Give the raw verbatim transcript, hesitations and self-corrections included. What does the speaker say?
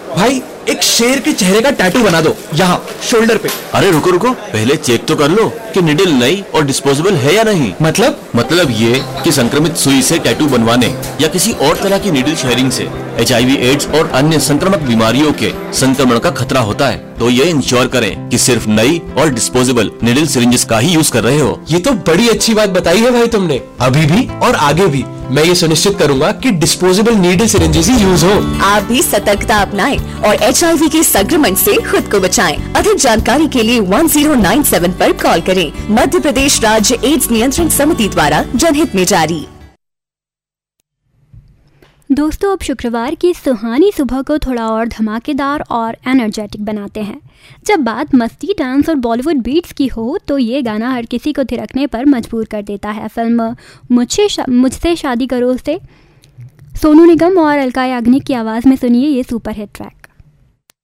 भाई एक शेर के चेहरे का टैटू बना दो यहाँ शोल्डर पे। अरे रुको रुको, पहले चेक तो कर लो कि निडल नई और डिस्पोजेबल है या नहीं। मतलब मतलब ये कि संक्रमित सुई से टैटू बनवाने या किसी और तरह की निडल शेयरिंग से एच आई वी एड्स और अन्य संक्रामक बीमारियों के संक्रमण का खतरा होता है। तो ये इंश्योर करें कि सिर्फ नई और डिस्पोजेबल निडल सिरिंजेस का ही यूज कर रहे हो। ये तो बड़ी अच्छी बात बताई है भाई तुमने। अभी भी और आगे भी मैं ये सुनिश्चित करूंगा कि डिस्पोजेबल नीडल सिरिंजेस ही यूज हो। आप भी सतर्कता अपनाएं और एच आई वी के संक्रमण से खुद को बचाएं। अधिक जानकारी के लिए वन जीरो नाइन सेवन पर कॉल करें। मध्य प्रदेश राज्य एड्स नियंत्रण समिति द्वारा जनहित में जारी। दोस्तों, अब शुक्रवार की सुहानी सुबह को थोड़ा और धमाकेदार और एनर्जेटिक बनाते हैं। जब बात मस्ती, डांस और बॉलीवुड बीट्स की हो तो ये गाना हर किसी को थिरकने पर मजबूर कर देता है। फिल्म मुझसे शा, मुझसे शादी करो से सोनू निगम और अलका याग्निक की आवाज़ में सुनिए ये सुपर हिट ट्रैक।